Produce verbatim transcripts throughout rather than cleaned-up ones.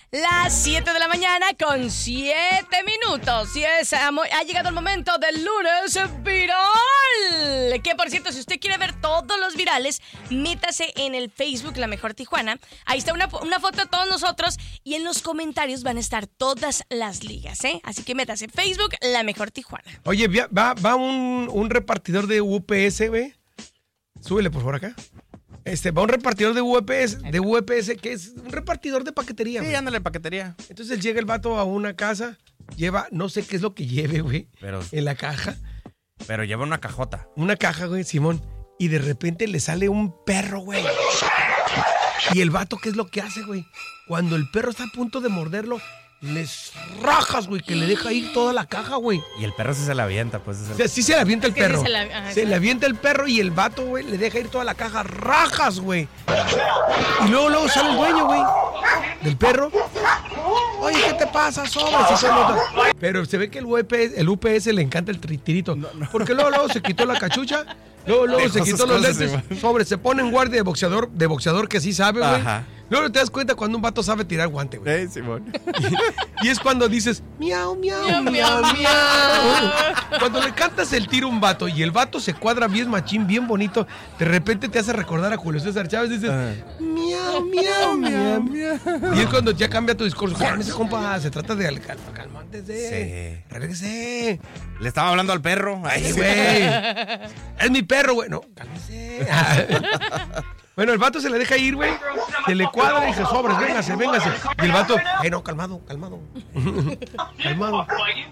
Las siete de la mañana con siete minutos. Y es, ha llegado el momento del lunes viral. Que por cierto, si usted quiere ver todos los virales, métase en el Facebook La Mejor Tijuana. Ahí está una, una foto de todos nosotros y en los comentarios van a estar todas las ligas, ¿eh? Así que métase Facebook La Mejor Tijuana. Oye, va, va un, un repartidor de U P S, güey. Súbele por favor acá. Este, va un repartidor de U P S, de U P S, que es un repartidor de paquetería. Sí, güey. ándale, paquetería. Entonces llega el vato a una casa, lleva, no sé qué es lo que lleve, güey, Pero, en la caja. pero lleva una cajota. Una caja, güey, Simón. Y de repente le sale un perro, güey. Y el vato, ¿qué es lo que hace, güey? Cuando el perro está a punto de morderlo, les rajas, güey, que le deja ir toda la caja, güey. Y el perro sí se la avienta, pues. Es el... O sea, sí se le avienta el Es que sí perro. se la- ajá, se sí. le avienta el perro y el vato, güey, le deja ir toda la caja. Rajas, güey. Y luego, luego sale el dueño, güey, del perro. Oye, ¿qué te pasa? Sobres. Y se nota. Pero se ve que el U P S, el U P S le encanta el tirito. No, no. Porque luego, luego se quitó la cachucha. Luego, luego Dejó se sus quitó los cosas, lentes. Simón. Sobre, se pone en guardia de boxeador, de boxeador que sí sabe, güey. Ajá. Luego te das cuenta cuando un vato sabe tirar guante, güey. Sí, Simón. Y es cuando dices, miau, miau, Miau, miau, miau, miau. Cuando le cantas el tiro a un vato y el vato se cuadra bien machín, bien bonito, de repente te hace recordar a Julio César Chávez, dices, Ah. miau, miau, miau, miau. Y es cuando ya cambia tu discurso. Cálmese, compa, se trata de calma, cálmate, Sí. regrese. Le estaba hablando al perro. Ay, Ay, güey. güey. Es mi perro, güey. No, cálmese. Bueno, el vato se le deja ir, güey. Se le cuadra y dice, sobres, véngase, véngase. Y el vato, ay, no, calmado, calmado. Calmado.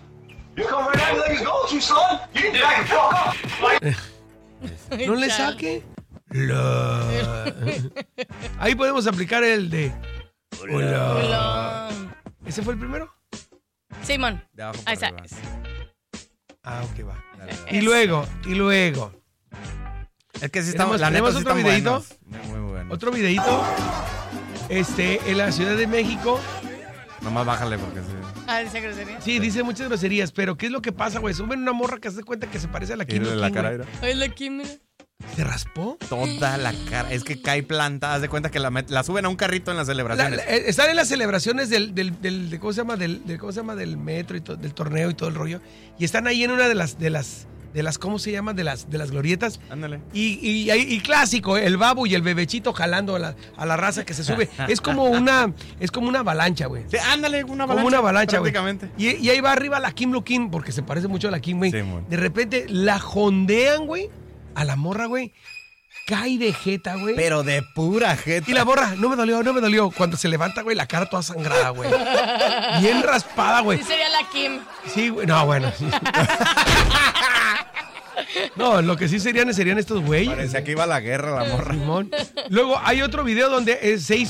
No le saque. La. Ahí podemos aplicar el de. Hola. Hola. ¿Ese fue el primero? Simón. De abajo Ahí para está. arriba. Ah, ok, va. Dale, dale. Y luego, y luego. Es que sí ¿Tenemos- estamos, la neta, tenemos sí otro están videíto? buenos. Muy, muy bueno. Otro videito. Este, en la Ciudad de México. Nomás bájale porque sí. Ah, dice grosería. Sí, dice muchas groserías, pero ¿qué es lo que pasa, güey? Suben una morra que se da cuenta que se parece a la Kim. Mírale la cara, mira. Ay, la Kim, mira. ¿Se raspó? Toda la cara. Es que cae planta. Haz de cuenta que la, met- la suben a un carrito en las La- celebraciones. la- eh, están en las celebraciones del, del, del- de, ¿cómo se llama? Del, del- ¿cómo se llama? Del metro y to- del torneo y todo el rollo. Y están ahí en una de las, de las, de las, ¿cómo se llama? De las, de las glorietas. Ándale. Y, y, y- y clásico, el babo y el bebechito jalando a la, a la raza que se sube. Es como una, es como una avalancha, güey. Sí, ándale, una avalancha. Como una avalancha, güey. Prácticamente. Y, y ahí va arriba la Kim Lukin, porque se parece mucho a la Kim, güey. Sí, mon. De repente la jondean, güey, a la morra, güey. Cae de jeta, güey. Pero de pura jeta. Y la morra, no me dolió, no me dolió. Cuando se levanta, güey, la cara toda sangrada, güey. Bien raspada, güey. Sí, sería la Kim. Sí, güey. No, bueno. Sí. No, lo que sí serían serían estos güeyes. Parecía que iba a la guerra la morra. Simón. Luego hay otro video donde eh, se hizo